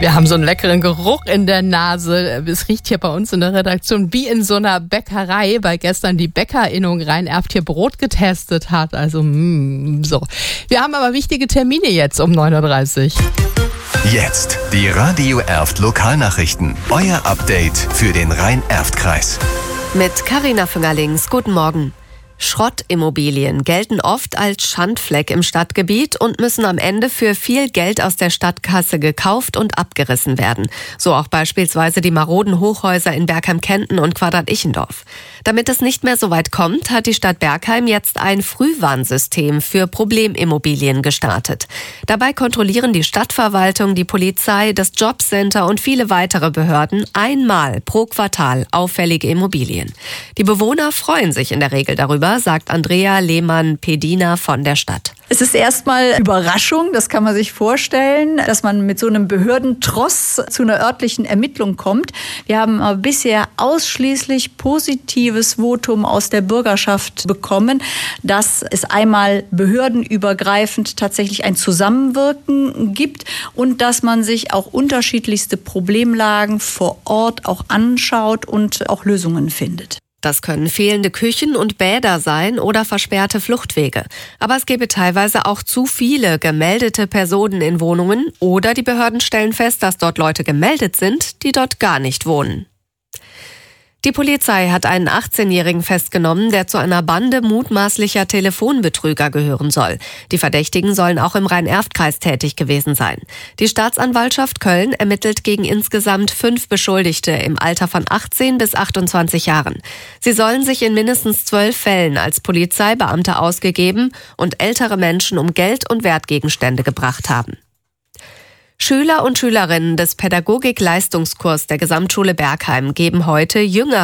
Wir haben so einen leckeren Geruch in der Nase. Es riecht hier bei uns in der Redaktion wie in so einer Bäckerei, weil gestern die Bäckerinnung Rhein-Erft hier Brot getestet hat. Also, so. Wir haben aber wichtige Termine jetzt um 9.30 Uhr. Jetzt die Radio Erft Lokalnachrichten. Euer Update für den Rhein-Erft-Kreis. Mit Carina Füngerlings. Guten Morgen. Schrottimmobilien gelten oft als Schandfleck im Stadtgebiet und müssen am Ende für viel Geld aus der Stadtkasse gekauft und abgerissen werden. So auch beispielsweise die maroden Hochhäuser in Bergheim-Kenten und Quadrat-Ichendorf. Damit es nicht mehr so weit kommt, hat die Stadt Bergheim jetzt ein Frühwarnsystem für Problemimmobilien gestartet. Dabei kontrollieren die Stadtverwaltung, die Polizei, das Jobcenter und viele weitere Behörden einmal pro Quartal auffällige Immobilien. Die Bewohner freuen sich in der Regel darüber, sagt Andrea Lehmann-Pedina von der Stadt. Es ist erstmal Überraschung, das kann man sich vorstellen, dass man mit so einem Behördentross zu einer örtlichen Ermittlung kommt. Wir haben aber bisher ausschließlich positives Votum aus der Bürgerschaft bekommen, dass es einmal behördenübergreifend tatsächlich ein Zusammenwirken gibt und dass man sich auch unterschiedlichste Problemlagen vor Ort auch anschaut und auch Lösungen findet. Das können fehlende Küchen und Bäder sein oder versperrte Fluchtwege. Aber es gäbe teilweise auch zu viele gemeldete Personen in Wohnungen oder die Behörden stellen fest, dass dort Leute gemeldet sind, die dort gar nicht wohnen. Die Polizei hat einen 18-Jährigen festgenommen, der zu einer Bande mutmaßlicher Telefonbetrüger gehören soll. Die Verdächtigen sollen auch im Rhein-Erft-Kreis tätig gewesen sein. Die Staatsanwaltschaft Köln ermittelt gegen insgesamt 5 Beschuldigte im Alter von 18 bis 28 Jahren. Sie sollen sich in mindestens 12 Fällen als Polizeibeamte ausgegeben und ältere Menschen um Geld und Wertgegenstände gebracht haben. Schüler und Schülerinnen des Pädagogik-Leistungskurs der Gesamtschule Bergheim geben heute